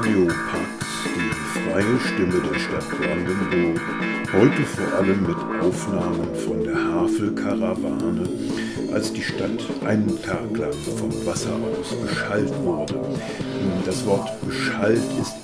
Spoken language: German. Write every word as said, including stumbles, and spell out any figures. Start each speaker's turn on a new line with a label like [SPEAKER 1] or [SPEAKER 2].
[SPEAKER 1] Radio Pax, die freie Stimme der Stadt Brandenburg, heute vor allem mit Aufnahmen von der Havel-Karawane, als die Stadt einen Tag lang vom Wasser aus beschallt wurde. Das Wort beschallt ist